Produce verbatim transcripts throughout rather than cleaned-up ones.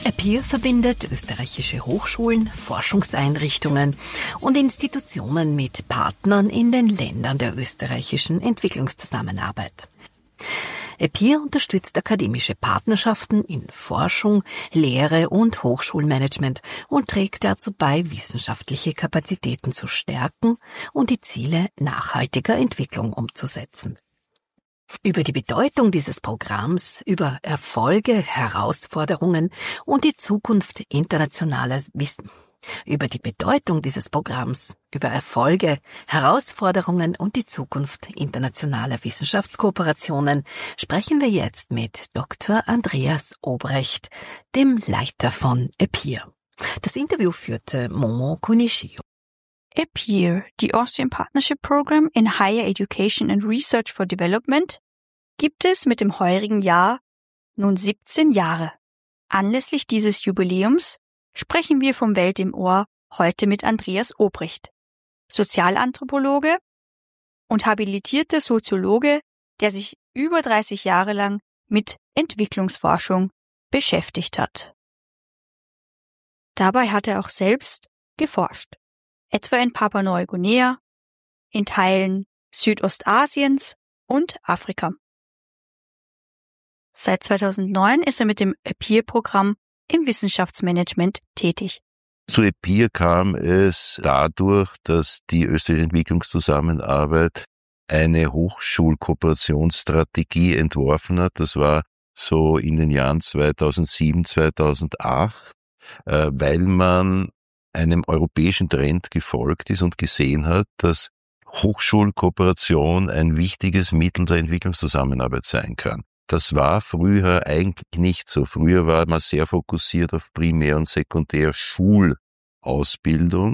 EPIR verbindet österreichische Hochschulen, Forschungseinrichtungen und Institutionen mit Partnern in den Ländern der österreichischen Entwicklungszusammenarbeit. EPIR unterstützt akademische Partnerschaften in Forschung, Lehre und Hochschulmanagement und trägt dazu bei, wissenschaftliche Kapazitäten zu stärken und die Ziele nachhaltiger Entwicklung umzusetzen. Über die Bedeutung dieses Programms, über Erfolge, Herausforderungen und die Zukunft internationaler Wissen. Über die Bedeutung dieses Programms, über Erfolge, Herausforderungen und die Zukunft internationaler Wissenschaftskooperationen sprechen wir jetzt mit Doktor Andreas Obrecht, dem Leiter von EPIR. Das Interview führte Momo Kunishio. EPIR, the Austrian Partnership Program in Higher Education and Research for Development, gibt es mit dem heurigen Jahr nun siebzehn Jahre. Anlässlich dieses Jubiläums sprechen wir vom Welt im Ohr heute mit Andreas Obrecht, Sozialanthropologe und habilitierter Soziologe, der sich über dreißig Jahre lang mit Entwicklungsforschung beschäftigt hat. Dabei hat er auch selbst geforscht, etwa in Papua-Neuguinea, in Teilen Südostasiens und Afrika. Seit zweitausendneun ist er mit dem EPIR-Programm im Wissenschaftsmanagement tätig. Zu EPIR kam es dadurch, dass die österreichische Entwicklungszusammenarbeit eine Hochschulkooperationsstrategie entworfen hat. Das war so in den Jahren zweitausendsieben, zweitausendacht, weil man einem europäischen Trend gefolgt ist und gesehen hat, dass Hochschulkooperation ein wichtiges Mittel der Entwicklungszusammenarbeit sein kann. Das war früher eigentlich nicht so. Früher war man sehr fokussiert auf Primär- und Sekundärschulausbildung,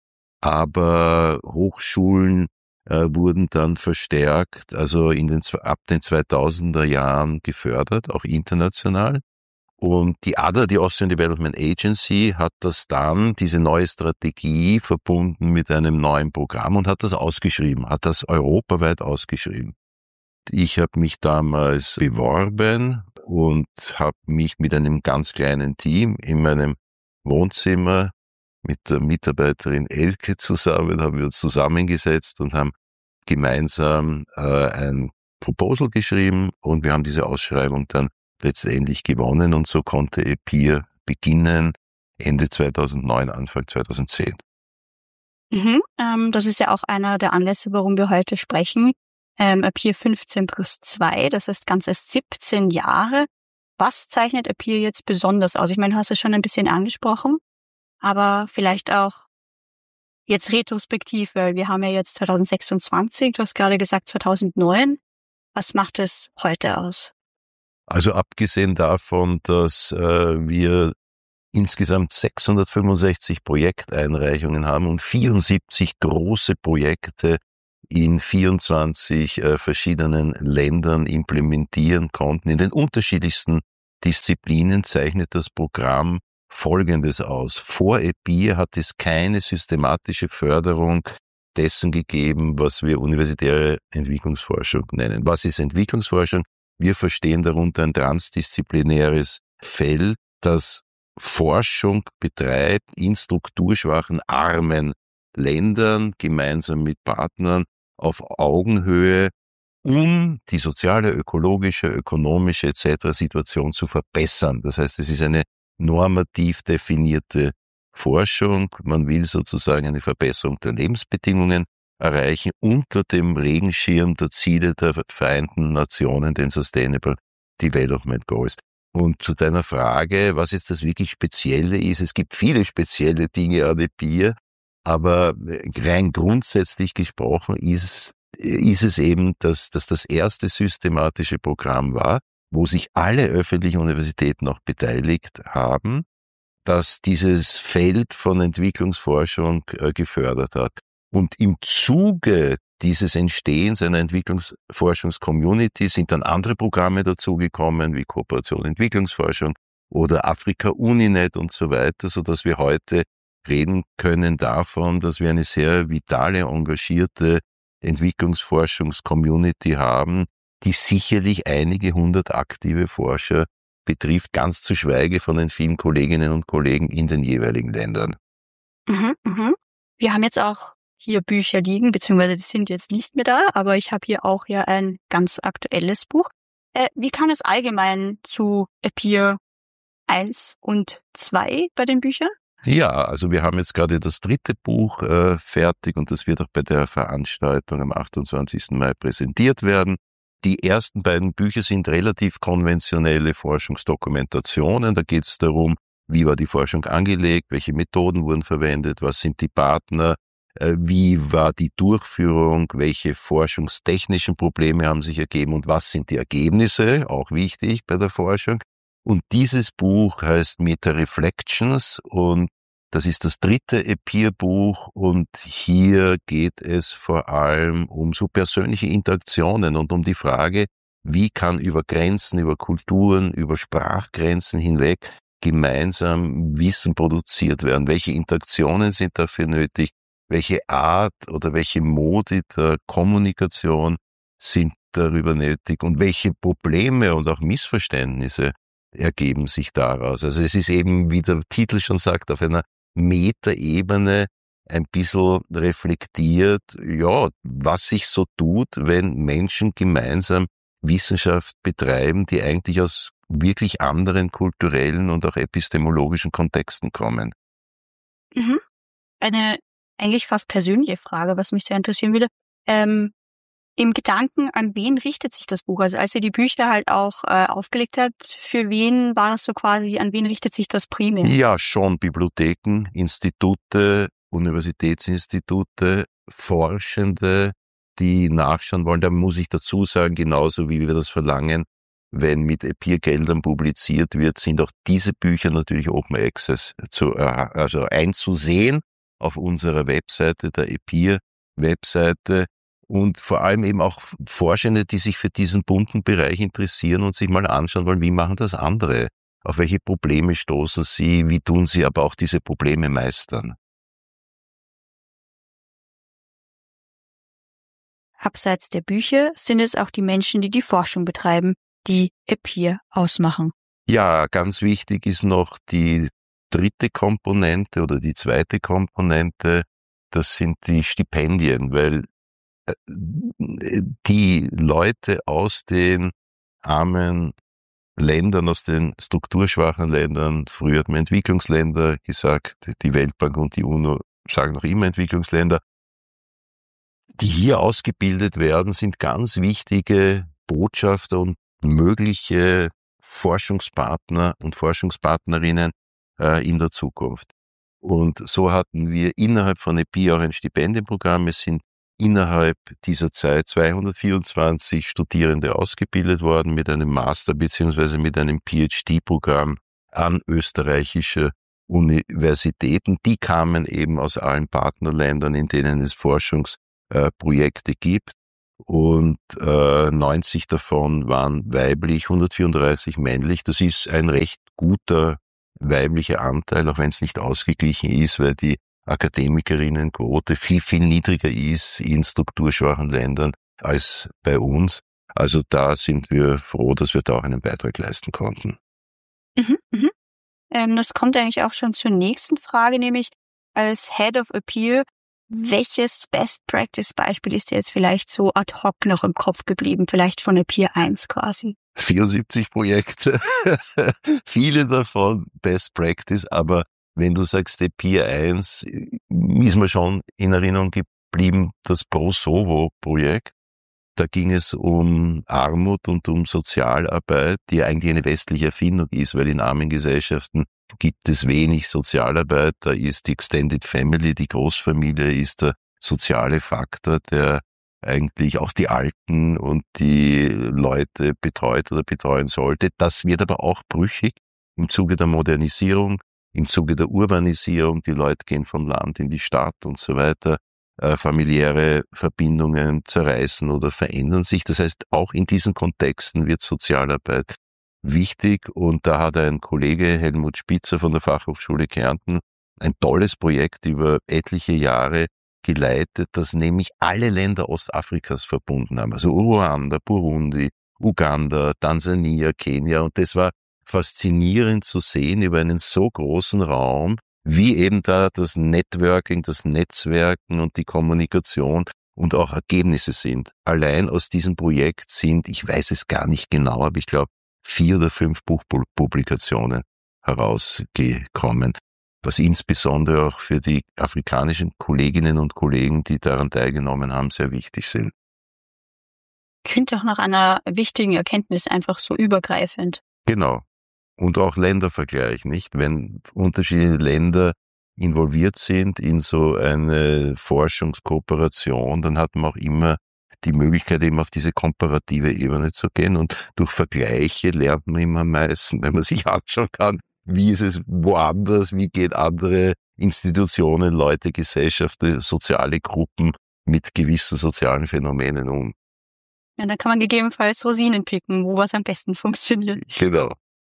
aber Hochschulen äh, wurden dann verstärkt, also in den, ab den zweitausender Jahren gefördert, auch international. Und die A D A, die Austrian Development Agency, hat das dann, diese neue Strategie, verbunden mit einem neuen Programm und hat das ausgeschrieben, hat das europaweit ausgeschrieben. Ich habe mich damals beworben und habe mich mit einem ganz kleinen Team in meinem Wohnzimmer mit der Mitarbeiterin Elke zusammen, haben wir uns zusammengesetzt und haben gemeinsam äh, ein Proposal geschrieben und wir haben diese Ausschreibung dann letztendlich gewonnen und so konnte EPIR beginnen Ende zweitausendneun, Anfang zweitausendzehn. Mhm, ähm, das ist ja auch einer der Anlässe, warum wir heute sprechen. Ähm, EPIR fünfzehn plus zwei, das heißt ganze siebzehn Jahre. Was zeichnet EPIR jetzt besonders aus? Ich meine, du hast es schon ein bisschen angesprochen, aber vielleicht auch jetzt retrospektiv, weil wir haben ja jetzt zweitausendsechsundzwanzig, du hast gerade gesagt zweitausendneun. Was macht es heute aus? Also abgesehen davon, dass äh, wir insgesamt sechshundertfünfundsechzig Projekteinreichungen haben und vierundsiebzig große Projekte in vierundzwanzig äh, verschiedenen Ländern implementieren konnten. In den unterschiedlichsten Disziplinen zeichnet das Programm Folgendes aus. Vor EPIR hat es keine systematische Förderung dessen gegeben, was wir universitäre Entwicklungsforschung nennen. Was ist Entwicklungsforschung? Wir verstehen darunter ein transdisziplinäres Feld, das Forschung betreibt in strukturschwachen, armen Ländern gemeinsam mit Partnern auf Augenhöhe, um die soziale, ökologische, ökonomische et cetera Situation zu verbessern. Das heißt, es ist eine normativ definierte Forschung. Man will sozusagen eine Verbesserung der Lebensbedingungen erreichen unter dem Regenschirm der Ziele der Vereinten Nationen, den Sustainable Development Goals. Und zu deiner Frage, was jetzt das wirklich Spezielle ist, es gibt viele spezielle Dinge an EPIR, aber rein grundsätzlich gesprochen ist, ist es eben, dass, dass das erste systematische Programm war, wo sich alle öffentlichen Universitäten auch beteiligt haben, das dieses Feld von Entwicklungsforschung äh, gefördert hat. Und im Zuge dieses Entstehens einer Entwicklungsforschungscommunity sind dann andere Programme dazugekommen, wie Kooperation Entwicklungsforschung oder Afrika Uninet und so weiter, sodass wir heute reden können davon, dass wir eine sehr vitale, engagierte Entwicklungsforschungscommunity haben, die sicherlich einige hundert aktive Forscher betrifft, ganz zu schweige von den vielen Kolleginnen und Kollegen in den jeweiligen Ländern. Mhm, mhm. Wir haben jetzt auch hier Bücher liegen, beziehungsweise die sind jetzt nicht mehr da, aber ich habe hier auch ja ein ganz aktuelles Buch. Äh, wie kam es allgemein zu Appear eins und zwei bei den Büchern? Ja, also wir haben jetzt gerade das dritte Buch äh, fertig und das wird auch bei der Veranstaltung am achtundzwanzigsten Mai präsentiert werden. Die ersten beiden Bücher sind relativ konventionelle Forschungsdokumentationen. Da geht es darum, wie war die Forschung angelegt, welche Methoden wurden verwendet, was sind die Partner, äh, wie war die Durchführung, welche forschungstechnischen Probleme haben sich ergeben und was sind die Ergebnisse, auch wichtig bei der Forschung. Und dieses Buch heißt Meta-Reflections und das ist das dritte Appear-Buch und hier geht es vor allem um so persönliche Interaktionen und um die Frage, wie kann über Grenzen, über Kulturen, über Sprachgrenzen hinweg gemeinsam Wissen produziert werden? Welche Interaktionen sind dafür nötig? Welche Art oder welche Modi der Kommunikation sind darüber nötig? Und welche Probleme und auch Missverständnisse ergeben sich daraus? Also es ist eben, wie der Titel schon sagt, auf einer Metaebene ein bisschen reflektiert, ja, was sich so tut, wenn Menschen gemeinsam Wissenschaft betreiben, die eigentlich aus wirklich anderen kulturellen und auch epistemologischen Kontexten kommen. Mhm. Eine eigentlich fast persönliche Frage, was mich sehr interessieren würde. Ähm, Im Gedanken, an wen richtet sich das Buch? Also als ihr die Bücher halt auch äh, aufgelegt habt, für wen war das so quasi, an wen richtet sich das primär? Ja, schon Bibliotheken, Institute, Universitätsinstitute, Forschende, die nachschauen wollen. Da muss ich dazu sagen, genauso wie wir das verlangen, wenn mit Appear-Geldern publiziert wird, sind auch diese Bücher natürlich Open Access zu, also einzusehen auf unserer Webseite, der Appear-Webseite. Und vor allem eben auch Forschende, die sich für diesen bunten Bereich interessieren und sich mal anschauen wollen, wie machen das andere? Auf welche Probleme stoßen sie? Wie tun sie aber auch diese Probleme meistern? Abseits der Bücher sind es auch die Menschen, die die Forschung betreiben, die Appear ausmachen. Ja, ganz wichtig ist noch die dritte Komponente oder die zweite Komponente. Das sind die Stipendien, weil die Leute aus den armen Ländern, aus den strukturschwachen Ländern, früher hat man Entwicklungsländer gesagt, die Weltbank und die UNO sagen noch immer Entwicklungsländer, die hier ausgebildet werden, sind ganz wichtige Botschafter und mögliche Forschungspartner und Forschungspartnerinnen äh, in der Zukunft. Und so hatten wir innerhalb von Appear auch ein Stipendienprogramm. Es sind innerhalb dieser Zeit zweihundertvierundzwanzig Studierende ausgebildet worden mit einem Master- bzw. mit einem P H D-Programm an österreichische Universitäten. Die kamen eben aus allen Partnerländern, in denen es Forschungsprojekte gibt. Und äh, neunzig davon waren weiblich, hundertvierunddreißig männlich. Das ist ein recht guter weiblicher Anteil, auch wenn es nicht ausgeglichen ist, weil die Akademikerinnenquote viel, viel niedriger ist in strukturschwachen Ländern als bei uns. Also da sind wir froh, dass wir da auch einen Beitrag leisten konnten. Mhm, mhm. Ähm, das kommt eigentlich auch schon zur nächsten Frage, nämlich als Head of Appear, welches Best-Practice-Beispiel ist dir jetzt vielleicht so ad hoc noch im Kopf geblieben, vielleicht von Appear eins quasi? vierundsiebzig Projekte, viele davon Best Practice, aber wenn du sagst Appear eins, ist mir schon in Erinnerung geblieben das ProSovo-Projekt. Da ging es um Armut und um Sozialarbeit, die eigentlich eine westliche Erfindung ist, weil in armen Gesellschaften gibt es wenig Sozialarbeit. Da ist die Extended Family, die Großfamilie, ist der soziale Faktor, der eigentlich auch die Alten und die Leute betreut oder betreuen sollte. Das wird aber auch brüchig im Zuge der Modernisierung, im Zuge der Urbanisierung. Die Leute gehen vom Land in die Stadt und so weiter. Äh, familiäre Verbindungen zerreißen oder verändern sich. Das heißt, auch in diesen Kontexten wird Sozialarbeit wichtig. Und da hat ein Kollege, Helmut Spitzer von der Fachhochschule Kärnten, ein tolles Projekt über etliche Jahre geleitet, das nämlich alle Länder Ostafrikas verbunden haben. Also Ruanda, Burundi, Uganda, Tansania, Kenia. Und das war faszinierend zu sehen über einen so großen Raum, wie eben da das Networking, das Netzwerken und die Kommunikation und auch Ergebnisse sind. Allein aus diesem Projekt sind, ich weiß es gar nicht genau, aber ich glaube, vier oder fünf Buchpublikationen herausgekommen, was insbesondere auch für die afrikanischen Kolleginnen und Kollegen, die daran teilgenommen haben, sehr wichtig sind. Klingt doch nach einer wichtigen Erkenntnis, einfach so übergreifend. Genau. Und auch Ländervergleich, nicht? Wenn unterschiedliche Länder involviert sind in so eine Forschungskooperation, dann hat man auch immer die Möglichkeit, eben auf diese komparative Ebene zu gehen. Und durch Vergleiche lernt man immer am meisten, wenn man sich anschauen kann, wie ist es woanders, wie gehen andere Institutionen, Leute, Gesellschaften, soziale Gruppen mit gewissen sozialen Phänomenen um. Ja, dann kann man gegebenenfalls Rosinen picken, wo was am besten funktioniert. Genau.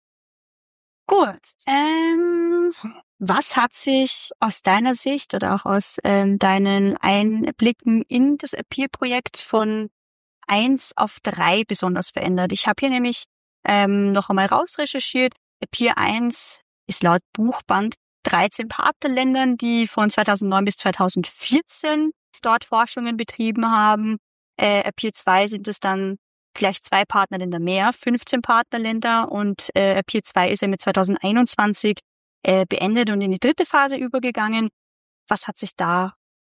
Gut. Ähm, was hat sich aus deiner Sicht oder auch aus ähm, deinen Einblicken in das Appear-Projekt von eins auf drei besonders verändert? Ich habe hier nämlich ähm, noch einmal rausrecherchiert. Appear eins ist laut Buchband dreizehn Partnerländern, die von zweitausendneun bis zweitausendvierzehn dort Forschungen betrieben haben. Äh, Appear zwei sind es dann gleich zwei Partnerländer mehr, fünfzehn Partnerländer, und äh, Appear zwei ist ja mit zweitausendeinundzwanzig äh, beendet und in die dritte Phase übergegangen. Was hat sich da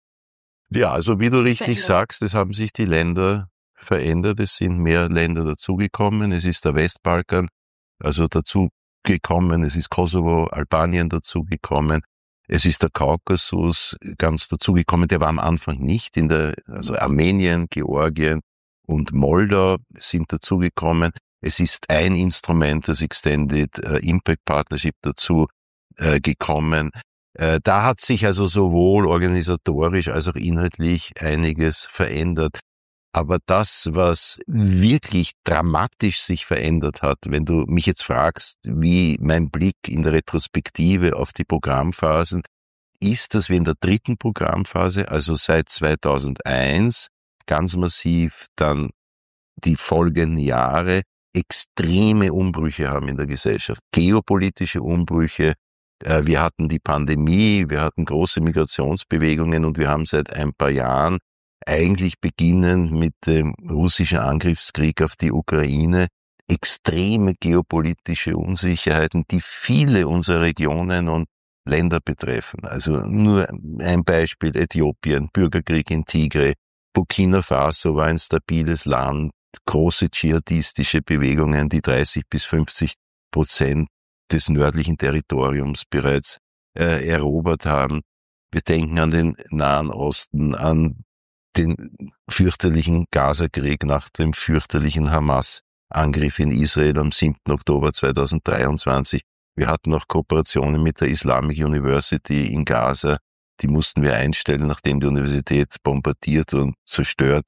Ja, also wie du richtig verändert? sagst, es haben sich die Länder verändert, es sind mehr Länder dazugekommen, es ist der Westbalkan also dazugekommen, es ist Kosovo, Albanien dazugekommen, es ist der Kaukasus ganz dazugekommen, der war am Anfang nicht, in der, also Armenien, Georgien und Moldau sind dazugekommen. Es ist ein Instrument, das Extended äh, Impact Partnership, dazu äh, gekommen. Äh, da hat sich also sowohl organisatorisch als auch inhaltlich einiges verändert. Aber das, was wirklich dramatisch sich verändert hat, wenn du mich jetzt fragst, wie mein Blick in der Retrospektive auf die Programmphasen, ist, dass wir in der dritten Programmphase, also seit zweitausendeins, ganz massiv dann die folgenden Jahre extreme Umbrüche haben in der Gesellschaft. Geopolitische Umbrüche. Äh, wir hatten die Pandemie, wir hatten große Migrationsbewegungen und wir haben seit ein paar Jahren, eigentlich beginnend mit dem russischen Angriffskrieg auf die Ukraine, extreme geopolitische Unsicherheiten, die viele unserer Regionen und Länder betreffen. Also nur ein Beispiel: Äthiopien, Bürgerkrieg in Tigray, Burkina Faso war ein stabiles Land, große dschihadistische Bewegungen, die dreißig bis fünfzig Prozent des nördlichen Territoriums bereits äh, erobert haben. Wir denken an den Nahen Osten, an den fürchterlichen Gaza-Krieg nach dem fürchterlichen Hamas-Angriff in Israel am siebten Oktober zweitausenddreiundzwanzig. Wir hatten auch Kooperationen mit der Islamic University in Gaza. Die mussten wir einstellen, nachdem die Universität bombardiert und zerstört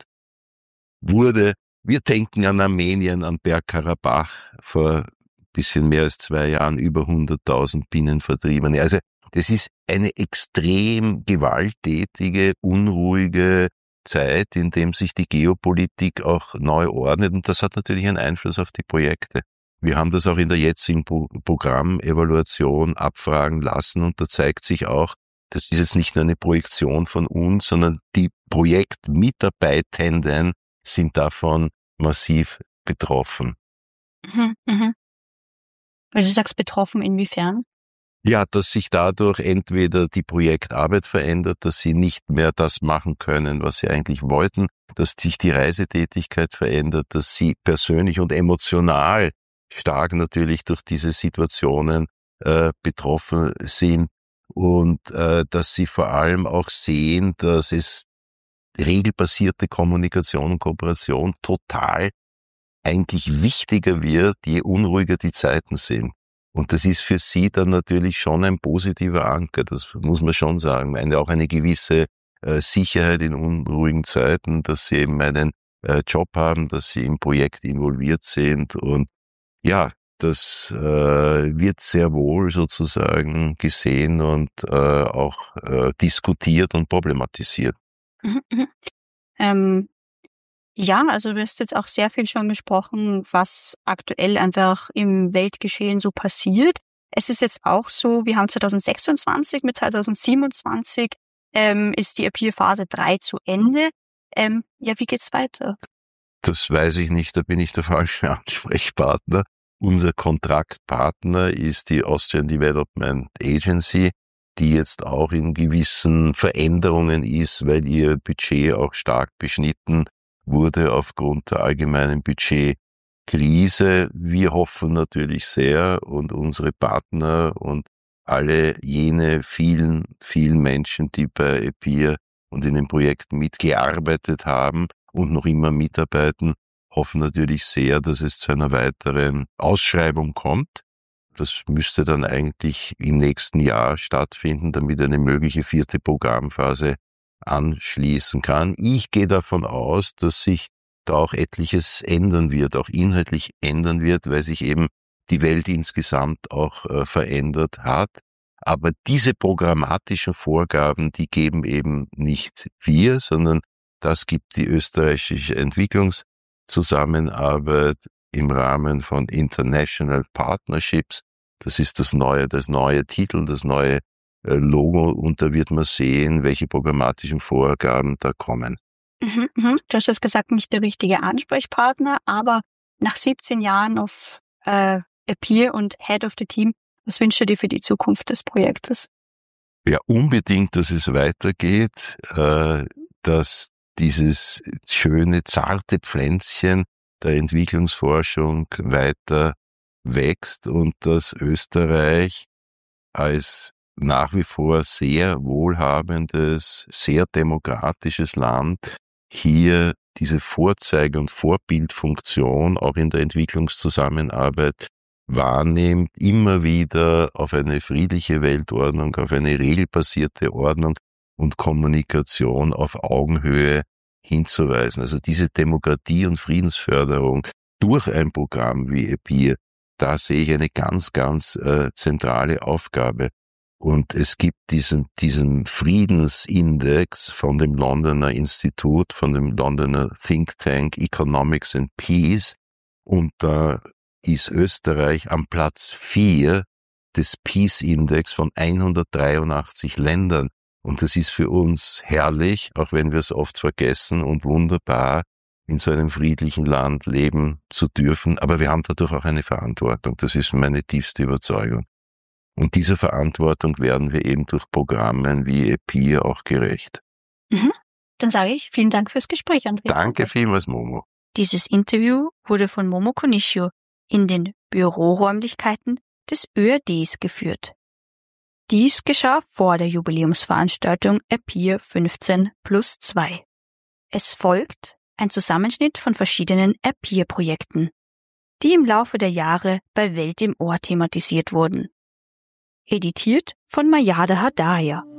wurde. Wir denken an Armenien, an Bergkarabach, vor ein bisschen mehr als zwei Jahren über hunderttausend Binnenvertriebene. Also das ist eine extrem gewalttätige, unruhige Zeit, in dem sich die Geopolitik auch neu ordnet, und das hat natürlich einen Einfluss auf die Projekte. Wir haben das auch in der jetzigen Pro- Programmevaluation abfragen lassen, und da zeigt sich auch, das ist jetzt nicht nur eine Projektion von uns, sondern die Projektmitarbeitenden sind davon massiv betroffen. Mhm, mhm. Also du sagst betroffen, inwiefern? Ja, dass sich dadurch entweder die Projektarbeit verändert, dass sie nicht mehr das machen können, was sie eigentlich wollten, dass sich die Reisetätigkeit verändert, dass sie persönlich und emotional stark natürlich durch diese Situationen äh, betroffen sind, und äh, dass sie vor allem auch sehen, dass es regelbasierte Kommunikation und Kooperation total eigentlich wichtiger wird, je unruhiger die Zeiten sind. Und das ist für sie dann natürlich schon ein positiver Anker, das muss man schon sagen. Eine, auch eine gewisse äh, Sicherheit in unruhigen Zeiten, dass sie eben einen äh, Job haben, dass sie im Projekt involviert sind. Und ja, das äh, wird sehr wohl sozusagen gesehen und äh, auch äh, diskutiert und problematisiert. Mhm, mhm. Ähm, Ja, also du hast jetzt auch sehr viel schon gesprochen, was aktuell einfach im Weltgeschehen so passiert. Es ist jetzt auch so, wir haben zwanzig sechsundzwanzig, mit zwanzig siebenundzwanzig ähm, ist die Appear-Phase drei zu Ende. Ähm, ja, wie geht's weiter? Das weiß ich nicht, da bin ich der falsche Ansprechpartner. Unser Kontraktpartner ist die Austrian Development Agency, die jetzt auch in gewissen Veränderungen ist, weil ihr Budget auch stark beschnitten wurde aufgrund der allgemeinen Budgetkrise. Wir hoffen natürlich sehr und unsere Partner und alle jene vielen, vielen Menschen, die bei Appear und in den Projekten mitgearbeitet haben und noch immer mitarbeiten, hoffen natürlich sehr, dass es zu einer weiteren Ausschreibung kommt. Das müsste dann eigentlich im nächsten Jahr stattfinden, damit eine mögliche vierte Programmphase anschließen kann. Ich gehe davon aus, dass sich da auch etliches ändern wird, auch inhaltlich ändern wird, weil sich eben die Welt insgesamt auch äh, verändert hat. Aber diese programmatischen Vorgaben, die geben eben nicht wir, sondern das gibt die österreichische Entwicklungszusammenarbeit im Rahmen von International Partnerships. Das ist das neue, das neue Titel, das neue Logo, und da wird man sehen, welche programmatischen Vorgaben da kommen. Mhm, mhm. Du hast jetzt gesagt, nicht der richtige Ansprechpartner, aber nach siebzehn Jahren auf äh, Appear und Head of the Team, was wünschst du dir für die Zukunft des Projektes? Ja, unbedingt, dass es weitergeht, äh, dass dieses schöne, zarte Pflänzchen der Entwicklungsforschung weiter wächst und dass Österreich als nach wie vor sehr wohlhabendes, sehr demokratisches Land hier diese Vorzeige- und Vorbildfunktion auch in der Entwicklungszusammenarbeit wahrnimmt, immer wieder auf eine friedliche Weltordnung, auf eine regelbasierte Ordnung und Kommunikation auf Augenhöhe hinzuweisen. Also diese Demokratie- und Friedensförderung durch ein Programm wie Appear, da sehe ich eine ganz, ganz äh, zentrale Aufgabe. Und es gibt diesen, diesen Friedensindex von dem Londoner Institut, von dem Londoner Think Tank Economics and Peace. Und da ist Österreich am Platz vier des Peace Index von hundertdreiundachtzig Ländern. Und das ist für uns herrlich, auch wenn wir es oft vergessen, und wunderbar, in so einem friedlichen Land leben zu dürfen. Aber wir haben dadurch auch eine Verantwortung. Das ist meine tiefste Überzeugung. Und dieser Verantwortung werden wir eben durch Programme wie Appear auch gerecht. Mhm. Dann sage ich vielen Dank fürs Gespräch, Andreas. Danke vielmals, Momo. Dieses Interview wurde von Momo Konischio in den Büroräumlichkeiten des Ö R Ds geführt. Dies geschah vor der Jubiläumsveranstaltung Appear fünfzehn plus zwei. Es folgt ein Zusammenschnitt von verschiedenen Appear-Projekten, die im Laufe der Jahre bei Welt im Ohr thematisiert wurden. Editiert von Mayada Hadaya.